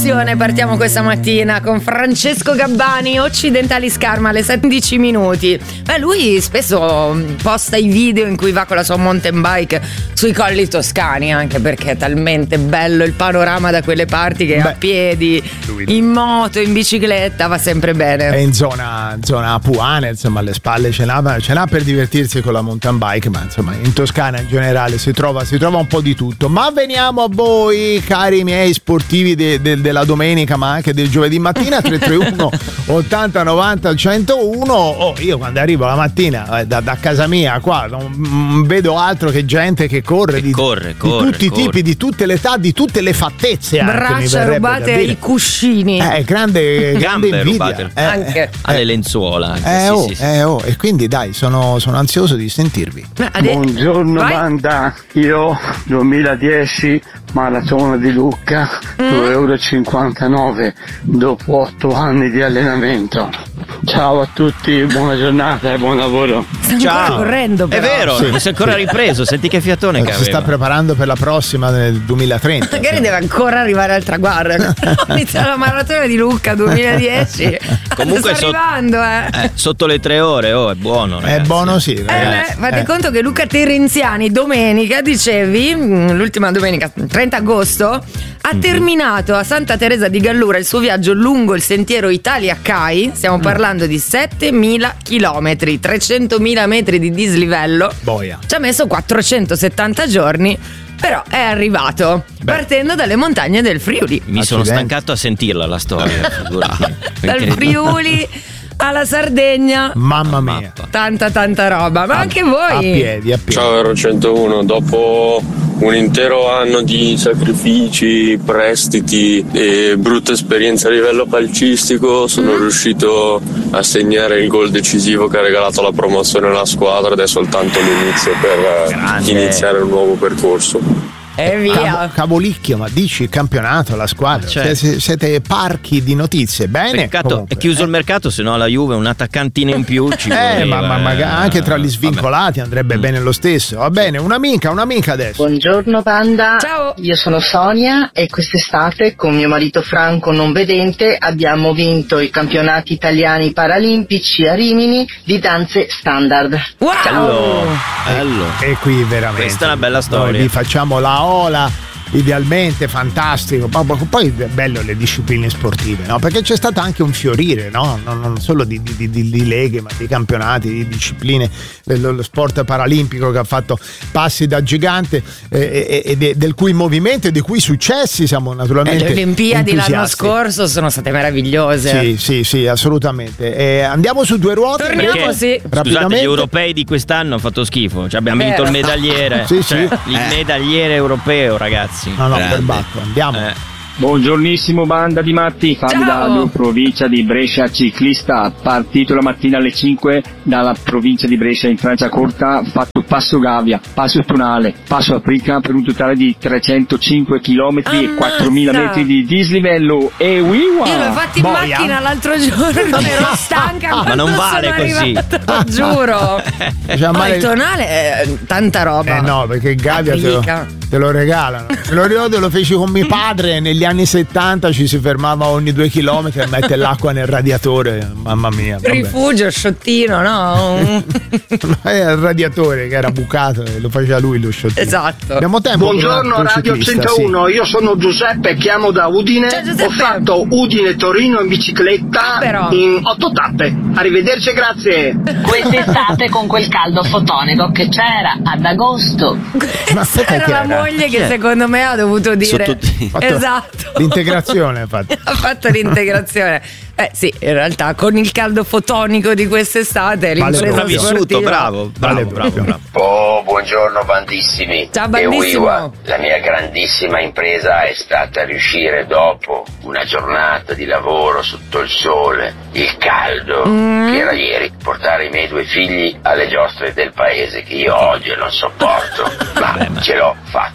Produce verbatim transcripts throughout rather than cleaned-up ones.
passione partiamo questa mattina con Francesco Gabbani, Occidentali Scarma alle sedici minuti. Beh, lui spesso posta i video in cui va con la sua mountain bike sui colli toscani, anche perché è talmente bello il panorama da quelle parti che Beh, a piedi, lui... in moto, in bicicletta va sempre bene. È in zona, zona Puane, insomma, alle spalle ce n'ha, ce n'ha per divertirsi con la mountain bike, ma insomma in Toscana in generale si trova, si trova un po' di tutto. Ma veniamo a voi, cari miei sportivi de, de, della domenica, ma anche del giovedì mattina. Tre tre uno ottanta novanta centouno. Oh, io quando arrivo la mattina eh, da, da casa mia qua non mm, vedo altro che gente che corre, che di, corre, corre di tutti corre. i tipi, di tutte le età, di tutte le fattezze, anche, braccia rubate ai cuscini, eh, grande, grande gambe invidia. rubate eh, anche alle lenzuola anche. Eh, sì, oh, sì, sì. eh, oh, e quindi dai, sono, sono ansioso di sentirvi. Buongiorno Vai. banda, io duemiladieci maratona di Lucca, due euro e cinquantanove dopo otto anni di allenamento. Ciao a tutti, buona giornata e buon lavoro. Sta Ciao. ancora correndo, però. È vero, Sì. mi si è ancora ripreso, senti che fiatone che Si sta aveva. preparando per la prossima nel duemilatrenta. Magari deve ancora arrivare al traguardo. Inizia la maratona di Lucca duemiladieci. Comunque sta sot- arrivando, eh. Eh, sotto le tre ore, oh, è buono, È ragazzi. buono, sì, Eh, ragazzi. beh, fate Eh. conto che Luca Terenziani domenica, dicevi, mh, l'ultima domenica, trenta agosto, ha terminato a Santa Teresa di Gallura il suo viaggio lungo il sentiero Italia-Cai. Stiamo parlando di settemila chilometri, trecentomila metri di dislivello. Boia. Ci ha messo quattrocentosettanta giorni, però è arrivato, Beh. partendo dalle montagne del Friuli. Mi sono Accidenti. stancato a sentirla la storia, figurati. Dal Friuli alla Sardegna. Mamma mia. Mappa. Tanta tanta roba, ma anche voi. A piedi, a piedi. Ciao Euro centouno, dopo un intero anno di sacrifici, prestiti e brutta esperienza a livello calcistico sono mm. riuscito a segnare il gol decisivo che ha regalato la promozione alla squadra ed è soltanto l'inizio per Grande. iniziare un nuovo percorso. E via. Cavo- Cavolicchio, ma dici il campionato, la squadra, Certo. siete, siete parchi di notizie. Bene, Peccato, comunque. è chiuso il mercato, se no la Juve un attaccantino in più ci Eh, voleva, ma, ma magari anche tra gli Vabbè. svincolati andrebbe Mm. bene lo stesso. Va bene, un'amica, un'amica adesso. Buongiorno banda, Ciao. io sono Sonia e quest'estate con mio marito Franco non vedente abbiamo vinto i campionati italiani paralimpici a Rimini di danze standard. Wow. Bello, bello. E qui veramente Questa è una bella storia. Noi vi facciamo la ola, idealmente fantastico. Ma poi è bello le discipline sportive, no? Perché c'è stato anche un fiorire, no? Non, non solo di, di, di, di leghe, ma di campionati, di discipline, dello lo sport paralimpico che ha fatto passi da gigante eh, e, e del cui movimento e dei cui successi siamo naturalmente Eh, le Olimpiadi l'anno entusiasti. scorso sono state meravigliose. Sì, sì, sì, assolutamente. Eh, andiamo su due ruote. Torniamo, Perché, sì. Scusate, Rapidamente. gli europei di quest'anno hanno fatto schifo. Cioè, abbiamo vinto Vero. il medagliere. Sì, Cioè, sì. il medagliere europeo, ragazzi. No, no, Grande. per batto, andiamo. Eh. Buongiornissimo banda di matti, Fabio Ciao. Dario, provincia di Brescia, ciclista, partito la mattina alle cinque dalla provincia di Brescia in Francia Corta, fatto passo Gavia, passo Tonale, passo Aprica per un totale di trecentocinque chilometri e Ammazza. quattromila metri di dislivello e wiwa! Io l'ho fatto in Boia. macchina l'altro giorno, ero stanca. Ma non quando vale sono così. arrivata, giuro. Cioè, Ma male- il tonale è tanta roba. Eh no, perché il Gavia te lo, Aprica. te lo regalano. Me lo ricordo, lo feci con mio padre negli anni settanta, ci si fermava ogni due chilometri a mettere l'acqua nel radiatore. Mamma mia. Vabbè. Rifugio, sciottino, no? Era il radiatore che era bucato e lo faceva lui lo sciottino. Esatto. Abbiamo tempo per un Buongiorno altro Radio ciclista, centouno, io sono Giuseppe, chiamo da Udine, Ciao, Giuseppe. ho fatto Udine-Torino in bicicletta Ah, però. in otto tappe. Arrivederci e grazie. Quest'estate con quel caldo fotonico che c'era ad agosto. Ma aspetta, Era chi la era? moglie Chi che è? secondo me ha dovuto dire Sotto- Fatto esatto. L'integrazione ha fatto. Ha fatto l'integrazione. Eh sì, in realtà con il caldo fotonico di quest'estate Vale l'impresa proprio. Vissuto, sportiva- bravo, bravo, Vale bravo, proprio. bravo. Oh, buongiorno bandissimi. Ciao, E bandissimo. Wiwa, la mia grandissima impresa è stata riuscire dopo una giornata di lavoro sotto il sole, il caldo, Mm. che era ieri, portare i miei due figli alle giostre del paese che io odio e non sopporto, ma Beh, ma- ce l'ho fatta.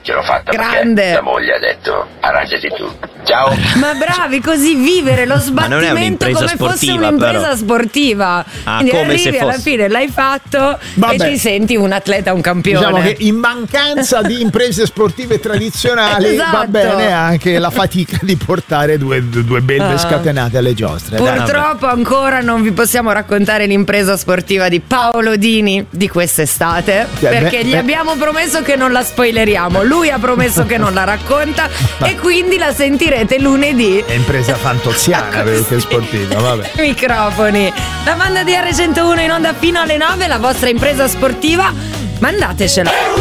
ce l'ho fatta Grande. perché la moglie ha detto arrangiati tu. Ciao. Ma bravi, così vivere lo Ma non è sbattimento un'impresa come fosse sportiva, un'impresa però. sportiva. Ah, Quindi come arrivi se alla fosse. fine, l'hai fatto Vabbè. e ti senti un atleta, un campione. Diciamo che in mancanza di imprese sportive tradizionali Esatto. va bene anche la fatica di portare due, due belve Ah. scatenate alle giostre. dai. Purtroppo ancora non vi possiamo raccontare l'impresa sportiva di Paolo Dini di quest'estate, Sì, perché beh, gli beh. abbiamo promesso che non la spoileriamo. Lui ha promesso che non la racconta e quindi la sentirete lunedì. È impresa fantoziana perché è sportiva, vabbè. Microfoni. La banda di erre centouno in onda fino alle nove, la vostra impresa sportiva. Mandatecela.